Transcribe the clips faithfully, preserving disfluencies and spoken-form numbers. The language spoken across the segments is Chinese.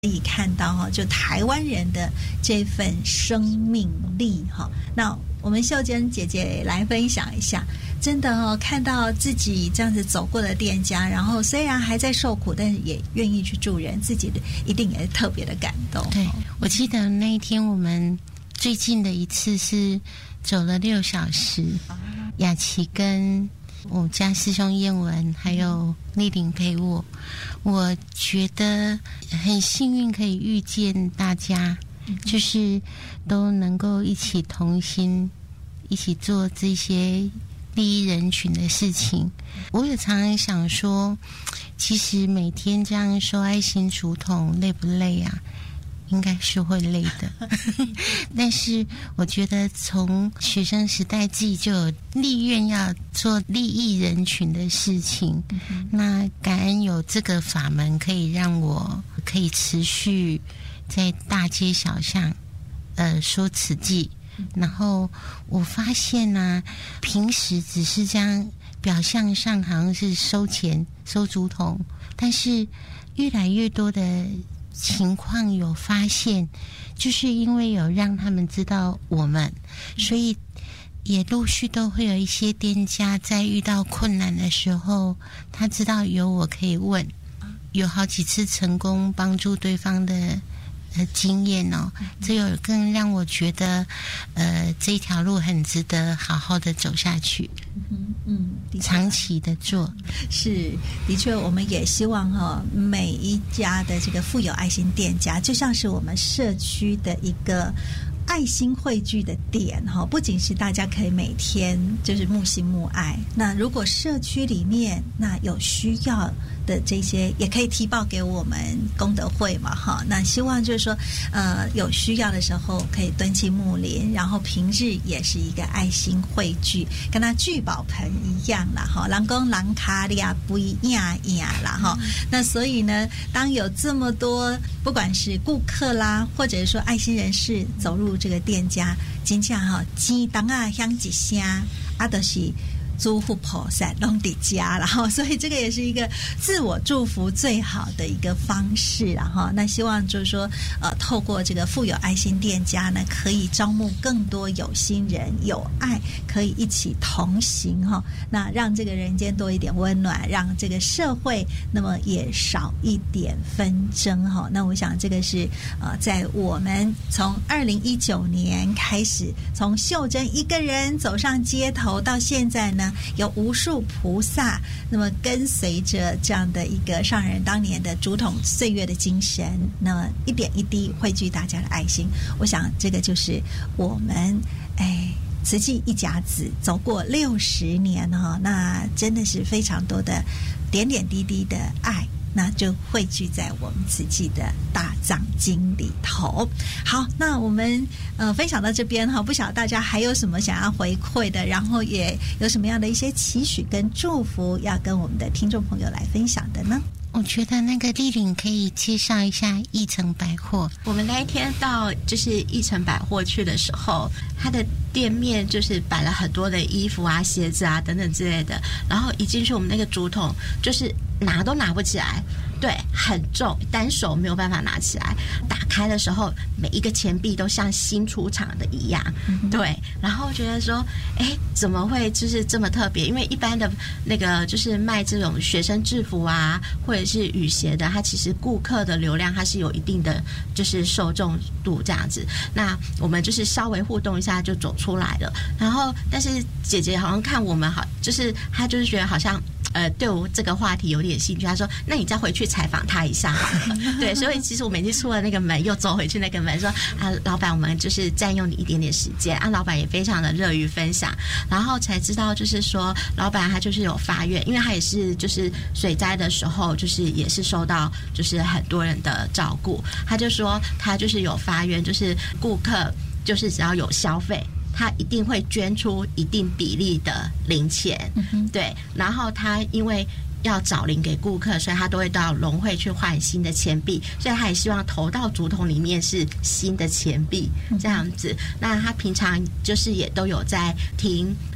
可以看到哈，就台湾人的这份生命力哈。那我们秀珍姐姐来分享一下，真的哦，看到自己这样子走过的店家，然后虽然还在受苦，但是也愿意去助人，自己的一定也特别的感动。 对，我记得那一天我们最近的一次是走了六小时，雅琪跟我家师兄燕文还有丽玲陪我，我觉得很幸运可以遇见大家，就是都能够一起同心，一起做这些利益人群的事情。我也常常想说，其实每天这样收爱心竹筒累不累啊？应该是会累的但是我觉得从学生时代自己就有立愿要做利益人群的事情、嗯、那感恩有这个法门可以让我可以持续在大街小巷呃说慈济、嗯、然后我发现啊，平时只是这样表象上好像是收钱收竹筒，但是越来越多的情况有发现，就是因为有让他们知道我们，所以也陆续都会有一些店家在遇到困难的时候，他知道有我可以问，有好几次成功帮助对方的呃经验哦，这有更让我觉得呃这条路很值得好好的走下去。嗯嗯，长期的做是的确，我们也希望哈、哦，每一家的这个富有爱心店家，就像是我们社区的一个爱心汇聚的点哈，不仅是大家可以每天就是募心募爱，那如果社区里面那有需要的这些，也可以提报给我们功德会嘛哈。那希望就是说，呃，有需要的时候可以敦亲睦邻，然后平日也是一个爱心汇聚，跟他聚宝盆一样啦哈。人讲人卡利亚不一样样啦哈。那所以呢，当有这么多不管是顾客啦，或者是说爱心人士走入这个店家，真正哈钱当啊响一声，啊都是祝福菩萨拢在家，然后所以这个也是一个自我祝福最好的一个方式，然后那希望就是说呃透过这个富有爱心店家呢，可以招募更多有心人有爱，可以一起同行哈，那让这个人间多一点温暖，让这个社会那么也少一点纷争哈。那我想这个是呃在我们从二零一九年开始，从秀珍一个人走上街头到现在呢，有无数菩萨那么跟随着这样的一个上人当年的竹筒岁月的精神，那么一点一滴汇聚大家的爱心，我想这个就是我们哎慈济一甲子走过六十年哈，那真的是非常多的点点滴滴的爱，那就汇聚在我们慈济的大藏经里头。好，那我们呃分享到这边哈，不晓得大家还有什么想要回馈的，然后也有什么样的一些期许跟祝福要跟我们的听众朋友来分享的呢？ 我觉得那个丽玲可以介绍一下义成百货。 我们那一天到就是义成百货去的时候，它的店面就是摆了很多的衣服啊、鞋子啊等等之类的，然后一进去我们那个竹筒就是拿都拿不起来，对，很重，单手没有办法拿起来。打开的时候，每一个钱币都像新出厂的一样，嗯、对。然后觉得说，哎，怎么会就是这么特别？因为一般的那个就是卖这种学生制服啊，或者是雨鞋的，它其实顾客的流量它是有一定的就是受众度这样子。那我们就是稍微互动一下就走出来了。然后，但是姐姐好像看我们好，就是她就是觉得好像。呃，对我这个话题有点兴趣，他说：“那你再回去采访他一下好了。”对，所以其实我每次出了那个门，又走回去那个门，说：“啊，老板，我们就是占用你一点点时间。”啊，老板也非常的乐于分享，然后才知道就是说，老板他就是有发愿，因为他也是就是水灾的时候，就是也是受到就是很多人的照顾，他就说他就是有发愿，就是顾客就是只要有消费。他一定会捐出一定比例的零钱、嗯、对，然后他因为要找零给顾客，所以他都会到农会去换新的钱币，所以他也希望投到竹筒里面是新的钱币这样子。那他平常就是也都有在听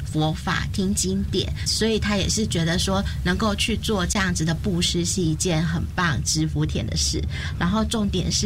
佛法、听经典，所以他也是觉得说能够去做这样子的布施是一件很棒、值福田的事。然后重点是